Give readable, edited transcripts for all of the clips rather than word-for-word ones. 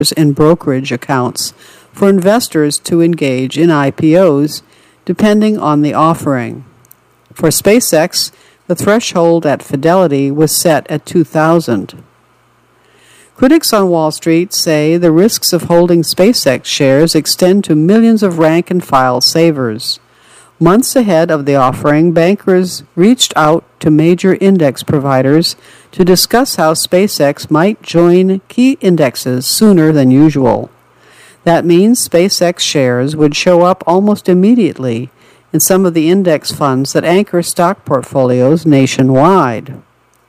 in brokerage accounts for investors to engage in IPOs, depending on the offering. For SpaceX, the threshold at Fidelity was set at 2,000. Critics on Wall Street say the risks of holding SpaceX shares extend to millions of rank-and-file savers. Months ahead of the offering, bankers reached out to major index providers to discuss how SpaceX might join key indexes sooner than usual. That means SpaceX shares would show up almost immediately in some of the index funds that anchor stock portfolios nationwide.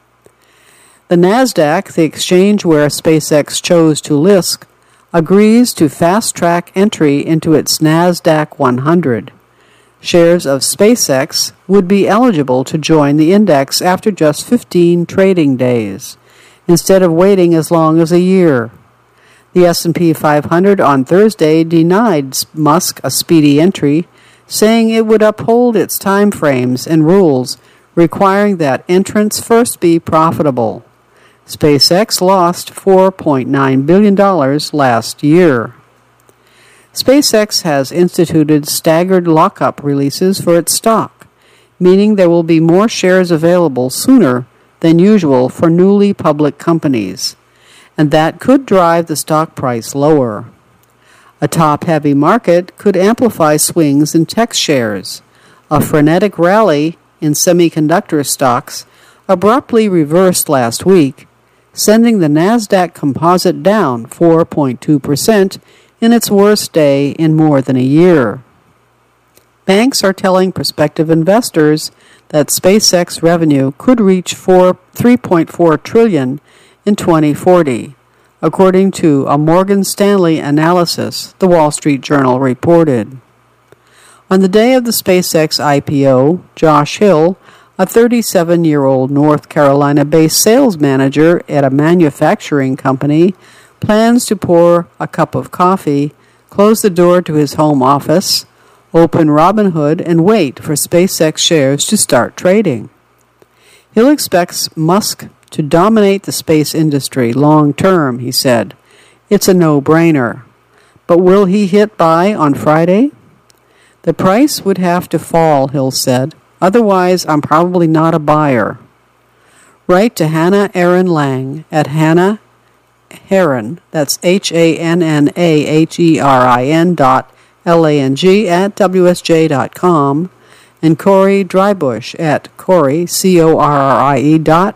The NASDAQ, the exchange where SpaceX chose to list, agrees to fast-track entry into its NASDAQ 100. Shares of SpaceX would be eligible to join the index after just 15 trading days, instead of waiting as long as a year. The S&P 500 on Thursday denied Musk a speedy entry, saying it would uphold its time frames and rules requiring that entrants first be profitable. SpaceX lost $4.9 billion last year. SpaceX has instituted staggered lockup releases for its stock, meaning there will be more shares available sooner than usual for newly public companies, and that could drive the stock price lower. A top-heavy market could amplify swings in tech shares. A frenetic rally in semiconductor stocks abruptly reversed last week, sending the NASDAQ composite down 4.2% in its worst day in more than a year. Banks are telling prospective investors that SpaceX revenue could reach $3.4 trillion in 2040, according to a Morgan Stanley analysis, the Wall Street Journal reported. On the day of the SpaceX IPO, Josh Hill, a 37-year-old North Carolina-based sales manager at a manufacturing company, plans to pour a cup of coffee, close the door to his home office, open Robinhood, and wait for SpaceX shares to start trading. Hill expects Musk to dominate the space industry long term, he said. It's a no-brainer. But will he hit buy on Friday? The price would have to fall, Hill said. Otherwise, I'm probably not a buyer. Write to Hannah Aaron Lang at Hannah Heron, that's HANNAHERIN.LANG at WSJ.com, and Corey Drybush at Corey, CORRIE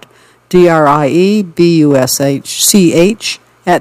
DRIEBUSCH at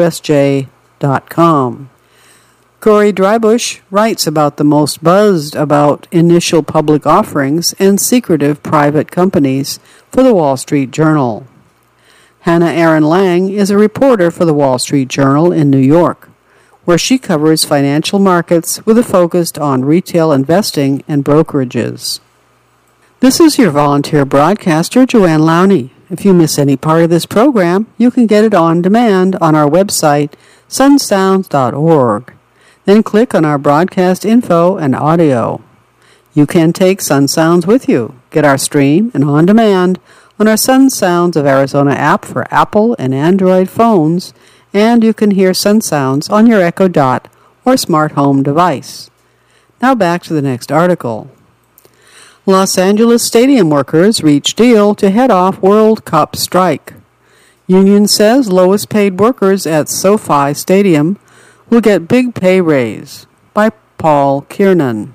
WSJ.com. Corey Drybush writes about the most buzzed about initial public offerings and secretive private companies for the Wall Street Journal. Hannah Aaron Lang is a reporter for the Wall Street Journal in New York, where she covers financial markets with a focus on retail investing and brokerages. This is your volunteer broadcaster, Joanne Lowney. If you miss any part of this program, you can get it on demand on our website, sunsounds.org. Then click on our broadcast info and audio. You can take Sun Sounds with you. Get our stream and on demand on our Sun Sounds of Arizona app for Apple and Android phones, and you can hear Sun Sounds on your Echo Dot or smart home device. Now back to the next article. Los Angeles stadium workers reach deal to head off World Cup strike. Union says lowest paid workers at SoFi Stadium will get big pay raise. By Paul Kiernan.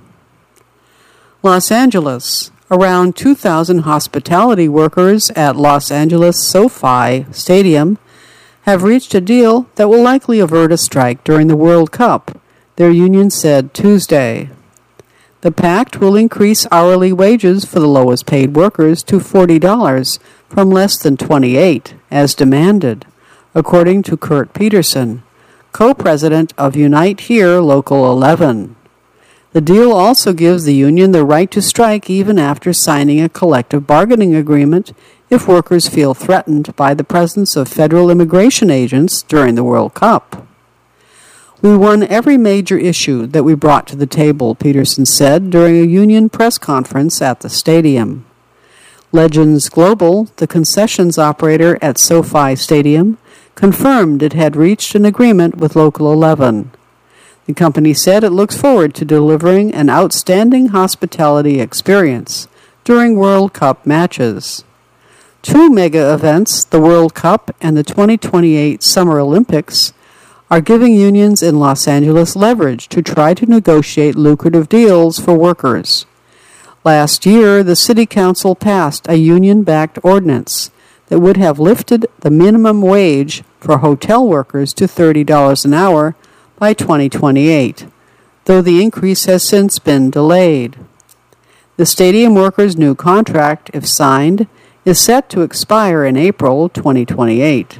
Los Angeles. Around 2,000 hospitality workers at Los Angeles SoFi Stadium have reached a deal that will likely avert a strike during the World Cup, their union said Tuesday. The pact will increase hourly wages for the lowest paid workers to $40 from less than $28, as demanded, according to Kurt Peterson, co-president of Unite Here Local 11. The deal also gives the union the right to strike even after signing a collective bargaining agreement if workers feel threatened by the presence of federal immigration agents during the World Cup. We won every major issue that we brought to the table, Peterson said during a union press conference at the stadium. Legends Global, the concessions operator at SoFi Stadium, confirmed it had reached an agreement with Local 11. The company said it looks forward to delivering an outstanding hospitality experience during World Cup matches. Two mega events, the World Cup and the 2028 Summer Olympics, are giving unions in Los Angeles leverage to try to negotiate lucrative deals for workers. Last year, the City Council passed a union-backed ordinance that would have lifted the minimum wage for hotel workers to $30 an hour by 2028, though the increase has since been delayed. The stadium workers' new contract, if signed, is set to expire in April 2028,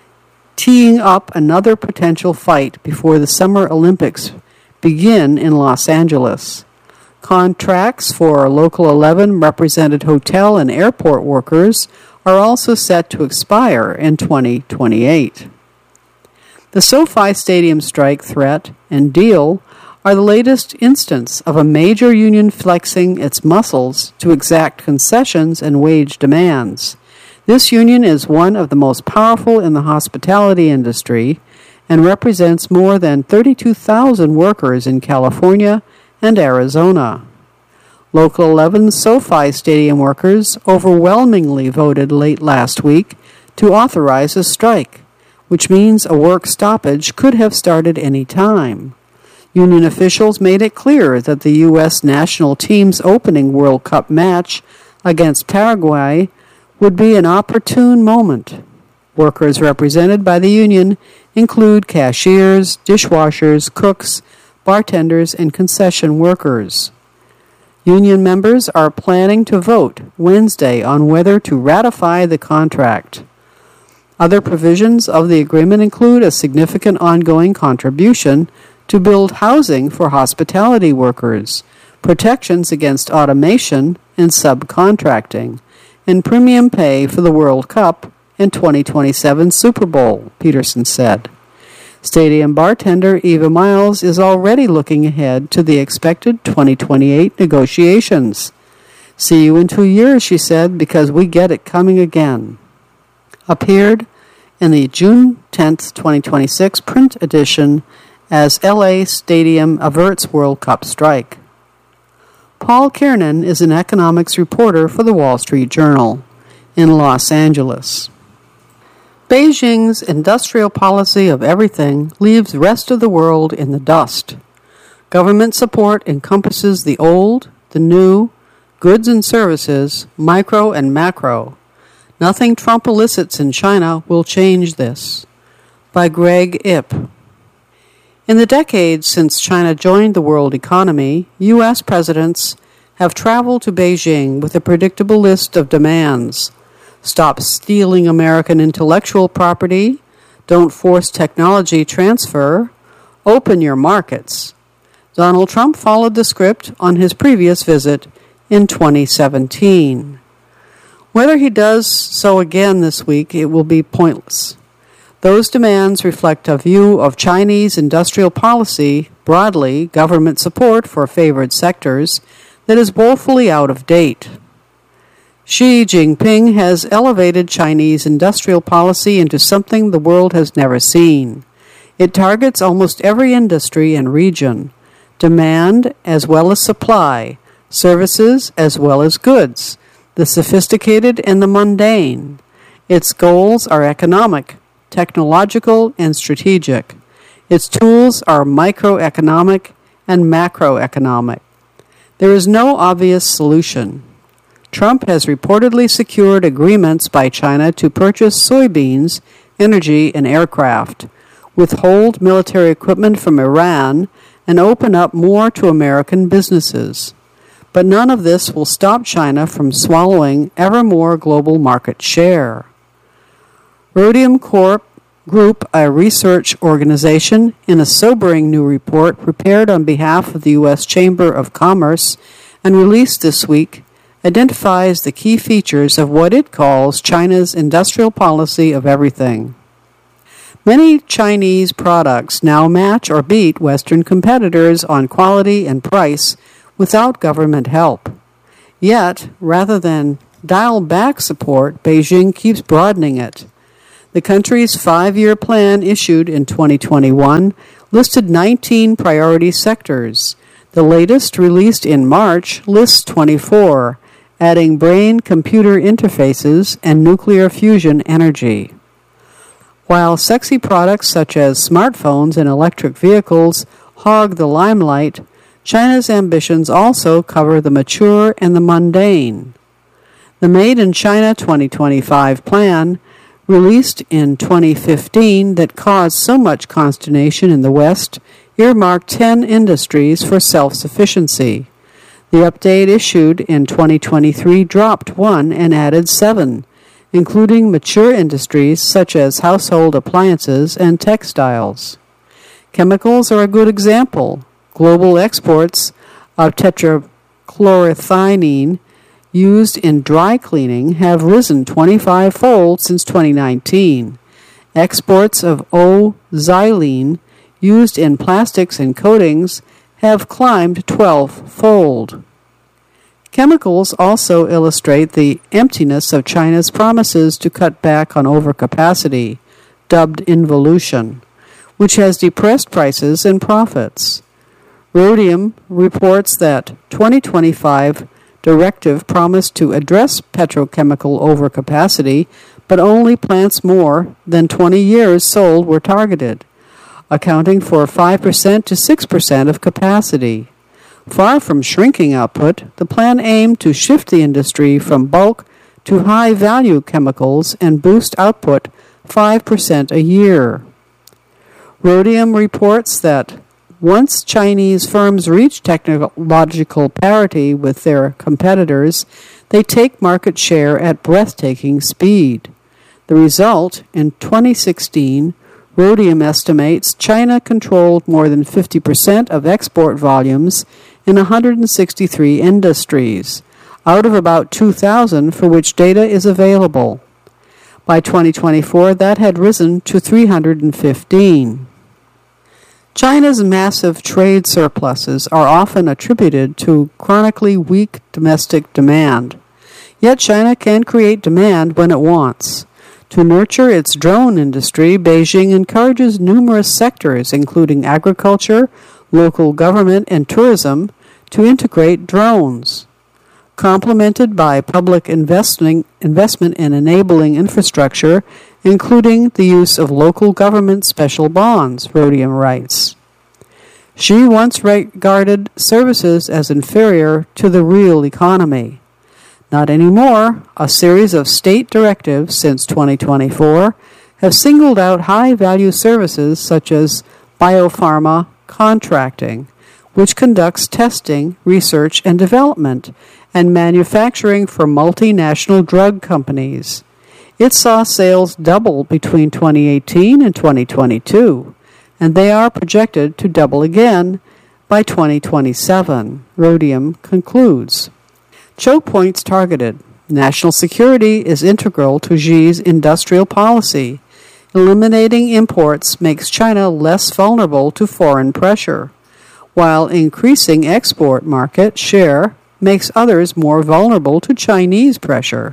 teeing up another potential fight before the Summer Olympics begin in Los Angeles. Contracts for Local 11 represented hotel and airport workers are also set to expire in 2028. The SoFi Stadium strike threat and deal are the latest instance of a major union flexing its muscles to exact concessions and wage demands. This union is one of the most powerful in the hospitality industry and represents more than 32,000 workers in California and Arizona. Local 11 SoFi Stadium workers overwhelmingly voted late last week to authorize a strike, which means a work stoppage could have started any time. Union officials made it clear that the U.S. national team's opening World Cup match against Paraguay would be an opportune moment. Workers represented by the union include cashiers, dishwashers, cooks, bartenders, and concession workers. Union members are planning to vote Wednesday on whether to ratify the contract. Other provisions of the agreement include a significant ongoing contribution to build housing for hospitality workers, protections against automation and subcontracting, and premium pay for the World Cup and 2027 Super Bowl, Peterson said. Stadium bartender Eva Miles is already looking ahead to the expected 2028 negotiations. "See you in 2 years," she said, "because we get it coming again." Appeared in the June 10, 2026 print edition as LA Stadium averts World Cup strike. Paul Kiernan is an economics reporter for the Wall Street Journal in Los Angeles. Beijing's industrial policy of everything leaves the rest of the world in the dust. Government support encompasses the old, the new, goods and services, micro and macro. Nothing Trump elicits in China will change this. By Greg Ip. In the decades since China joined the world economy, U.S. presidents have traveled to Beijing with a predictable list of demands. Stop stealing American intellectual property, don't force technology transfer, open your markets. Donald Trump followed the script on his previous visit in 2017. Whether he does so again this week, it will be pointless. Those demands reflect a view of Chinese industrial policy, broadly government support for favored sectors, that is woefully out of date. Xi Jinping has elevated Chinese industrial policy into something the world has never seen. It targets almost every industry and region, demand as well as supply, services as well as goods, the sophisticated and the mundane. Its goals are economic, technological, and strategic. Its tools are microeconomic and macroeconomic. There is no obvious solution. Trump has reportedly secured agreements by China to purchase soybeans, energy, and aircraft, withhold military equipment from Iran, and open up more to American businesses. But none of this will stop China from swallowing ever more global market share. Rhodium Corp Group, a research organization, in a sobering new report prepared on behalf of the U.S. Chamber of Commerce and released this week, identifies the key features of what it calls China's industrial policy of everything. Many Chinese products now match or beat Western competitors on quality and price without government help. Yet, rather than dial back support, Beijing keeps broadening it. The country's 5-year plan issued in 2021 listed 19 priority sectors. The latest, released in March, lists 24, adding brain-computer interfaces and nuclear fusion energy. While sexy products such as smartphones and electric vehicles hog the limelight, China's ambitions also cover the mature and the mundane. The Made in China 2025 plan, released in 2015 that caused so much consternation in the West, earmarked 10 industries for self-sufficiency. The update issued in 2023 dropped 1 and added 7, including mature industries such as household appliances and textiles. Chemicals are a good example. Global exports of tetrachloroethylene used in dry cleaning have risen 25-fold since 2019. Exports of O-xylene used in plastics and coatings have climbed 12-fold. Chemicals also illustrate the emptiness of China's promises to cut back on overcapacity, dubbed involution, which has depressed prices and profits. Rhodium reports that 2025 directive promised to address petrochemical overcapacity, but only plants more than 20 years sold were targeted, accounting for 5% to 6% of capacity. Far from shrinking output, the plan aimed to shift the industry from bulk to high-value chemicals and boost output 5% a year. Rhodium reports that once Chinese firms reach technological parity with their competitors, they take market share at breathtaking speed. The result, in 2016, Rhodium estimates China controlled more than 50% of export volumes in 163 industries, out of about 2,000 for which data is available. By 2024, that had risen to 315. China's massive trade surpluses are often attributed to chronically weak domestic demand. Yet China can create demand when it wants. To nurture its drone industry, Beijing encourages numerous sectors, including agriculture, local government, and tourism, to integrate drones. Complemented by public investment in enabling infrastructure, including the use of local government special bonds, Rhodium writes. Xi once regarded services as inferior to the real economy. Not anymore. A series of state directives since 2024 have singled out high-value services such as biopharma contracting, which conducts testing, research and development, and manufacturing for multinational drug companies. It saw sales double between 2018 and 2022, and they are projected to double again by 2027, Rhodium concludes. Choke points targeted. National security is integral to Xi's industrial policy. Eliminating imports makes China less vulnerable to foreign pressure, while increasing export market share makes others more vulnerable to Chinese pressure.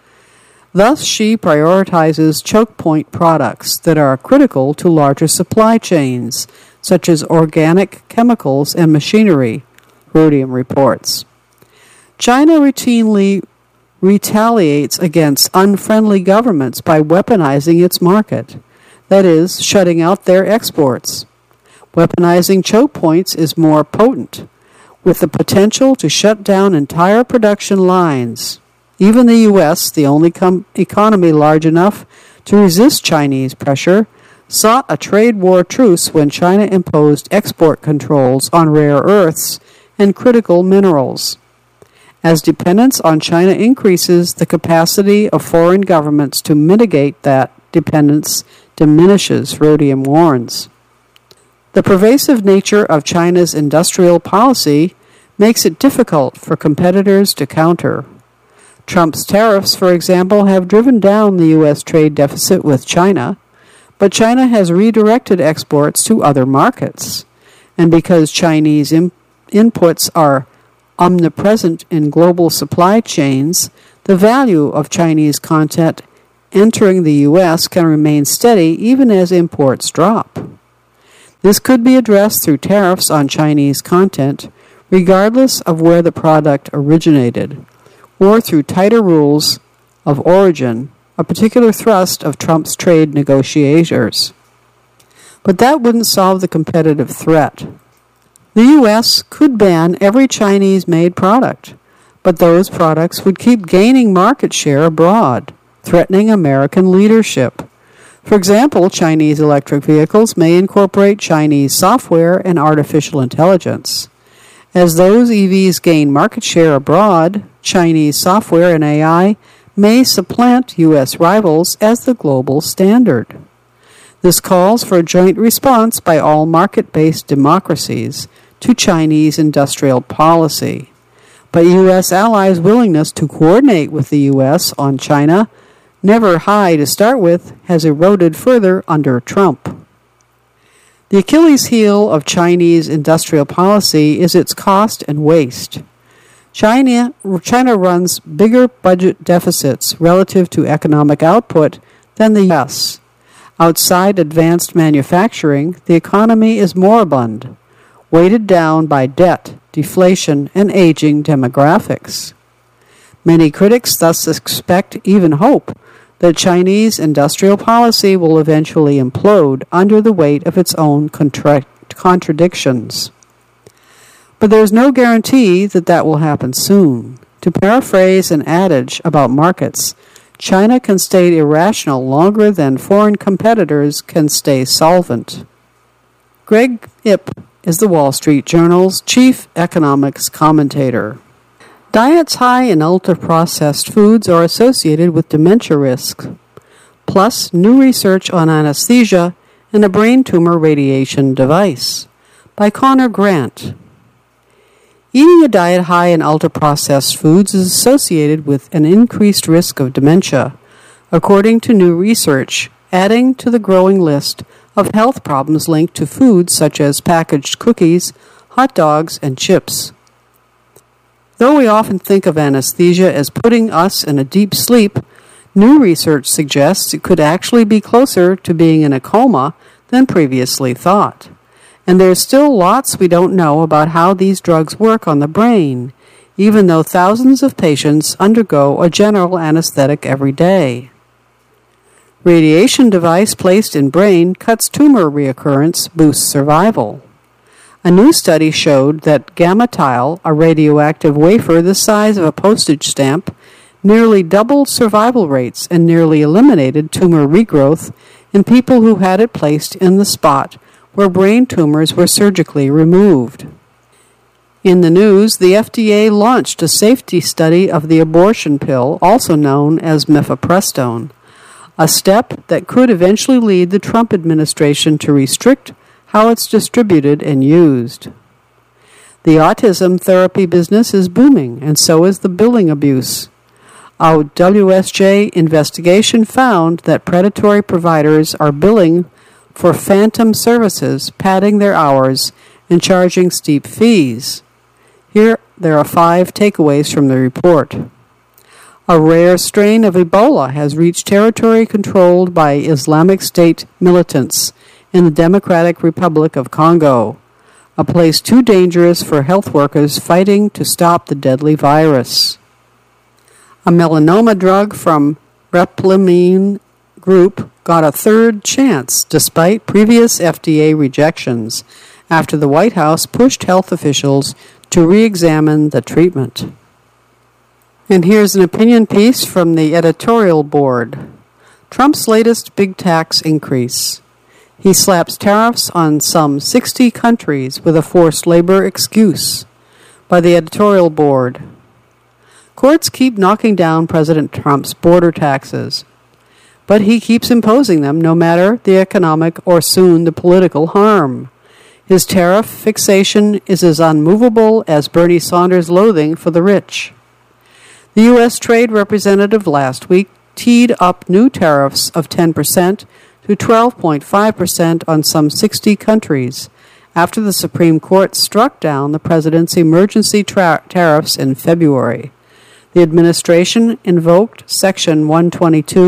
Thus, Xi prioritizes choke point products that are critical to larger supply chains, such as organic chemicals and machinery, Rhodium reports. China routinely retaliates against unfriendly governments by weaponizing its market, that is, shutting out their exports. Weaponizing choke points is more potent, with the potential to shut down entire production lines. Even the U.S., the only economy large enough to resist Chinese pressure, sought a trade war truce when China imposed export controls on rare earths and critical minerals. As dependence on China increases, the capacity of foreign governments to mitigate that dependence diminishes, Rhodium warns. The pervasive nature of China's industrial policy makes it difficult for competitors to counter. Trump's tariffs, for example, have driven down the U.S. trade deficit with China, but China has redirected exports to other markets. And because Chinese inputs are omnipresent in global supply chains, the value of Chinese content entering the U.S. can remain steady even as imports drop. This could be addressed through tariffs on Chinese content, regardless of where the product originated, or through tighter rules of origin, a particular thrust of Trump's trade negotiators. But that wouldn't solve the competitive threat. The U.S. could ban every Chinese-made product, but those products would keep gaining market share abroad, threatening American leadership. For example, Chinese electric vehicles may incorporate Chinese software and artificial intelligence. As those EVs gain market share abroad, Chinese software and AI may supplant U.S. rivals as the global standard. This calls for a joint response by all market-based democracies to Chinese industrial policy. But U.S. allies' willingness to coordinate with the U.S. on China, never high to start with, has eroded further under Trump. The Achilles heel of Chinese industrial policy is its cost and waste. China runs bigger budget deficits relative to economic output than the U.S. Outside advanced manufacturing, the economy is moribund, weighted down by debt, deflation, and aging demographics. Many critics thus expect, even hope, that Chinese industrial policy will eventually implode under the weight of its own contradictions. But there is no guarantee that that will happen soon. To paraphrase an adage about markets, China can stay irrational longer than foreign competitors can stay solvent. Greg Ip is the Wall Street Journal's chief economics commentator. Diets high in ultra-processed foods are associated with dementia risk, plus new research on anesthesia and a brain tumor radiation device, by Connor Grant. Eating a diet high in ultra-processed foods is associated with an increased risk of dementia, according to new research, adding to the growing list of health problems linked to foods such as packaged cookies, hot dogs, and chips. Though we often think of anesthesia as putting us in a deep sleep, new research suggests it could actually be closer to being in a coma than previously thought. And there's still lots we don't know about how these drugs work on the brain, even though thousands of patients undergo a general anesthetic every day. Radiation device placed in brain cuts tumor reoccurrence, boosts survival. A new study showed that GammaTile, a radioactive wafer the size of a postage stamp, nearly doubled survival rates and nearly eliminated tumor regrowth in people who had it placed in the spot where brain tumors were surgically removed. In the news, the FDA launched a safety study of the abortion pill, also known as mifepristone, a step that could eventually lead the Trump administration to restrict how it's distributed and used. The autism therapy business is booming, and so is the billing abuse. A WSJ investigation found that predatory providers are billing for phantom services, padding their hours, and charging steep fees. Here there are 5 takeaways from the report. A rare strain of Ebola has reached territory controlled by Islamic State militants in the Democratic Republic of Congo, a place too dangerous for health workers fighting to stop the deadly virus. A melanoma drug from Replimune Group got a third chance despite previous FDA rejections after the White House pushed health officials to re-examine the treatment. And here's an opinion piece from the editorial board. Trump's latest big tax increase. He slaps tariffs on some 60 countries with a forced labor excuse. By the editorial board. Courts keep knocking down President Trump's border taxes, but he keeps imposing them no matter the economic or soon the political harm. His tariff fixation is as unmovable as Bernie Sanders' loathing for the rich. The U.S. Trade Representative last week teed up new tariffs of 10% to 12.5% on some 60 countries after the Supreme Court struck down the president's emergency tariffs in February. The administration invoked Section 122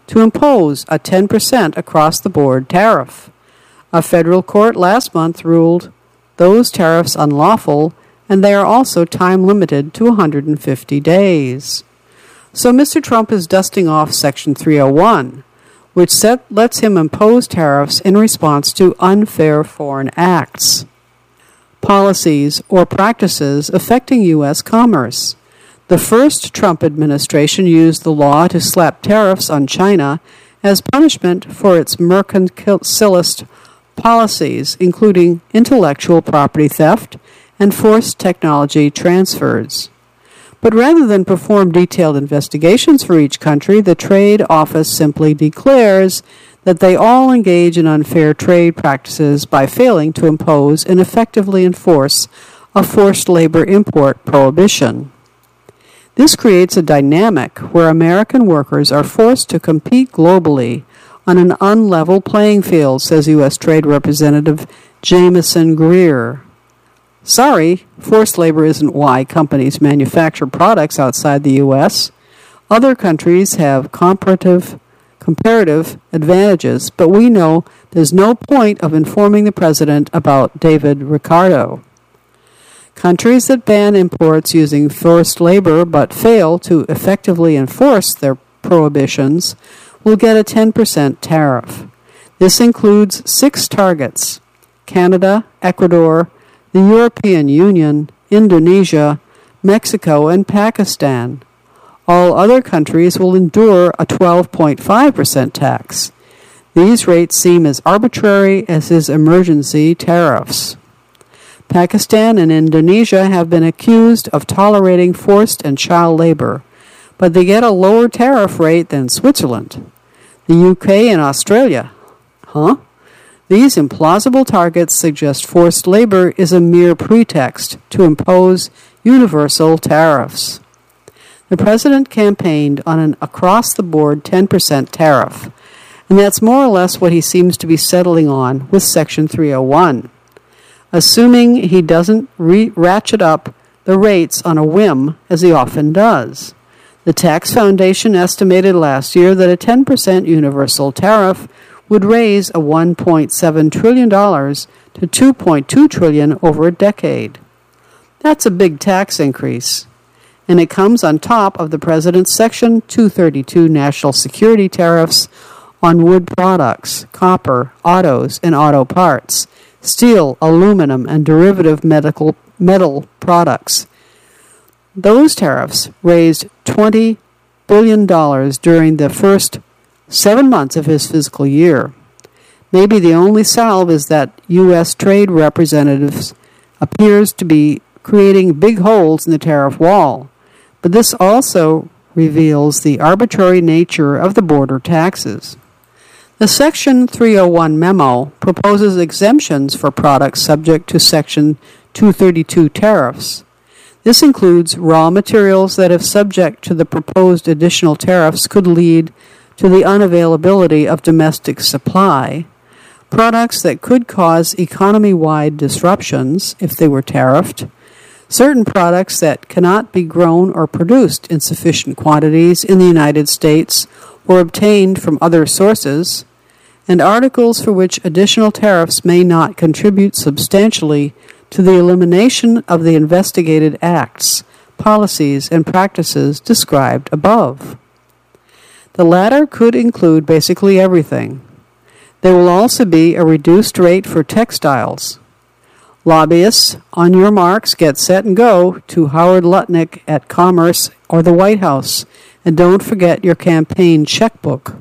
to impose a 10% across-the-board tariff. A federal court last month ruled those tariffs unlawful, and they are also time-limited to 150 days. So Mr. Trump is dusting off Section 301, which lets him impose tariffs in response to unfair foreign acts, policies, or practices affecting U.S. commerce. The first Trump administration used the law to slap tariffs on China as punishment for its mercantilist policies, including intellectual property theft and forced technology transfers. But rather than perform detailed investigations for each country, the Trade Office simply declares that they all engage in unfair trade practices by failing to impose and effectively enforce a forced labor import prohibition. This creates a dynamic where American workers are forced to compete globally on an unlevel playing field, says U.S. Trade Representative Jamieson Greer. Sorry, forced labor isn't why companies manufacture products outside the U.S. Other countries have comparative advantages, but we know there's no point of informing the president about David Ricardo. Countries that ban imports using forced labor but fail to effectively enforce their prohibitions will get a 10% tariff. This includes 6 targets: Canada, Ecuador, the European Union, Indonesia, Mexico, and Pakistan. All other countries will endure a 12.5% tax. These rates seem as arbitrary as his emergency tariffs. Pakistan and Indonesia have been accused of tolerating forced and child labor, but they get a lower tariff rate than Switzerland, the UK, and Australia. These implausible targets suggest forced labor is a mere pretext to impose universal tariffs. The president campaigned on an across-the-board 10% tariff, and that's more or less what he seems to be settling on with Section 301. Assuming he doesn't ratchet up the rates on a whim, as he often does. The Tax Foundation estimated last year that a 10% universal tariff would raise a $1.7 trillion to $2.2 trillion over a decade. That's a big tax increase, and it comes on top of the president's Section 232 national security tariffs on wood products, copper, autos, and auto parts, steel, aluminum, and derivative metal products. Those tariffs raised $20 billion during the first 7 months of his fiscal year. Maybe the only salve is that U.S. trade representatives appears to be creating big holes in the tariff wall, but this also reveals the arbitrary nature of the border taxes. The Section 301 memo proposes exemptions for products subject to Section 232 tariffs. This includes raw materials that, if subject to the proposed additional tariffs, could lead to the unavailability of domestic supply, products that could cause economy-wide disruptions if they were tariffed, certain products that cannot be grown or produced in sufficient quantities in the United States or obtained from other sources, and articles for which additional tariffs may not contribute substantially to the elimination of the investigated acts, policies, and practices described above. The latter could include basically everything. There will also be a reduced rate for textiles. Lobbyists, on your marks, get set and go to Howard Lutnick at Commerce or the White House, and don't forget your campaign checkbook.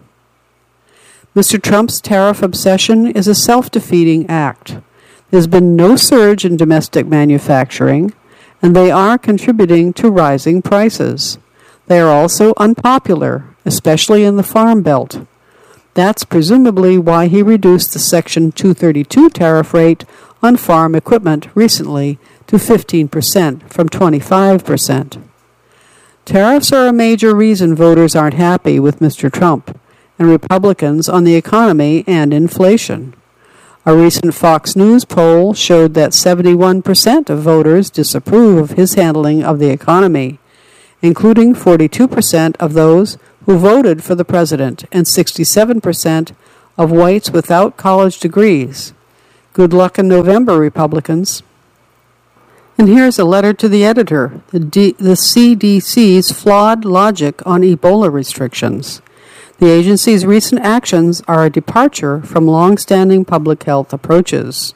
Mr. Trump's tariff obsession is a self-defeating act. There's been no surge in domestic manufacturing, and they are contributing to rising prices. They are also unpopular, especially in the Farm Belt. That's presumably why he reduced the Section 232 tariff rate on farm equipment recently to 15% from 25%. Tariffs are a major reason voters aren't happy with Mr. Trump and Republicans on the economy and inflation. A recent Fox News poll showed that 71% of voters disapprove of his handling of the economy, including 42% of those who voted for the president and 67% of whites without college degrees. Good luck in November, Republicans. And here's a letter to the editor, the CDC's flawed logic on Ebola restrictions. The agency's recent actions are a departure from long-standing public health approaches.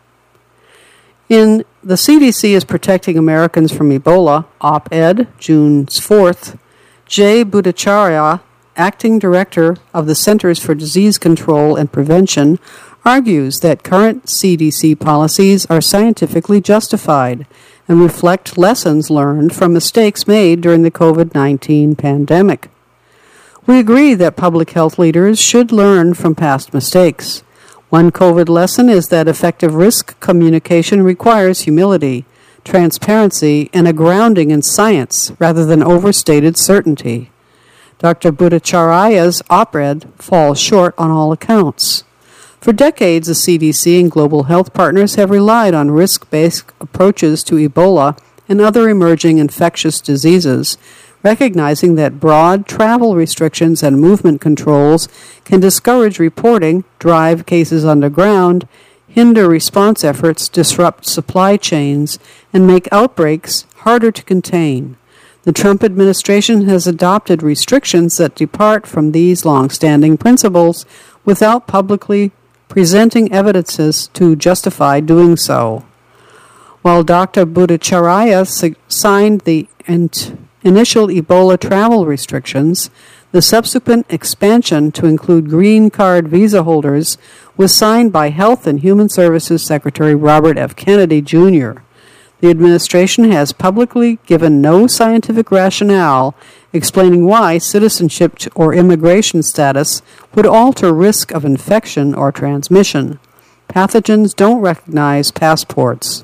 In The CDC is Protecting Americans from Ebola, op-ed, June 4th, Jay Bhattacharya, acting director of the Centers for Disease Control and Prevention, argues that current CDC policies are scientifically justified and reflect lessons learned from mistakes made during the COVID-19 pandemic. We agree that public health leaders should learn from past mistakes. One COVID lesson is that effective risk communication requires humility, transparency, and a grounding in science rather than overstated certainty. Dr. Bhattacharya's op-ed falls short on all accounts. For decades, the CDC and global health partners have relied on risk-based approaches to Ebola and other emerging infectious diseases, recognizing that broad travel restrictions and movement controls can discourage reporting, drive cases underground, hinder response efforts, disrupt supply chains, and make outbreaks harder to contain. The Trump administration has adopted restrictions that depart from these long-standing principles without publicly presenting evidences to justify doing so. While Dr. Bhattacharya signed the initial Ebola travel restrictions, the subsequent expansion to include green card visa holders was signed by Health and Human Services Secretary Robert F. Kennedy, Jr. The administration has publicly given no scientific rationale explaining why citizenship or immigration status would alter risk of infection or transmission. Pathogens don't recognize passports.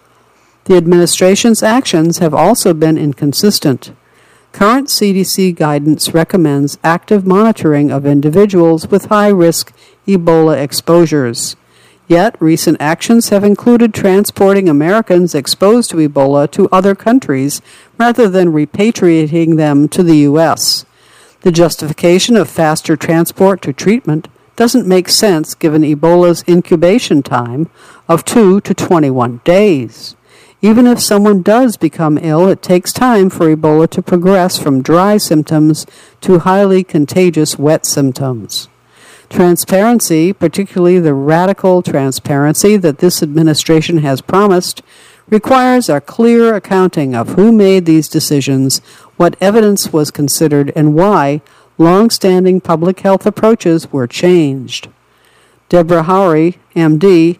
The administration's actions have also been inconsistent. Current CDC guidance recommends active monitoring of individuals with high-risk Ebola exposures. Yet, recent actions have included transporting Americans exposed to Ebola to other countries rather than repatriating them to the U.S. The justification of faster transport to treatment doesn't make sense given Ebola's incubation time of 2 to 21 days. Even if someone does become ill, it takes time for Ebola to progress from dry symptoms to highly contagious wet symptoms. Transparency, particularly the radical transparency that this administration has promised, requires a clear accounting of who made these decisions, what evidence was considered, and why long-standing public health approaches were changed. Deborah Howry, M.D.,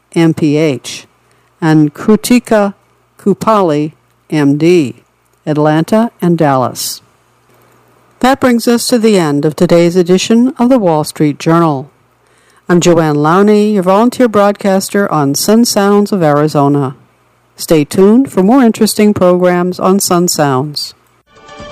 MPH, and Krutika Kupali, M.D., Atlanta and Dallas. That brings us to the end of today's edition of the Wall Street Journal. I'm Joanne Lowney, your volunteer broadcaster on Sun Sounds of Arizona. Stay tuned for more interesting programs on Sun Sounds.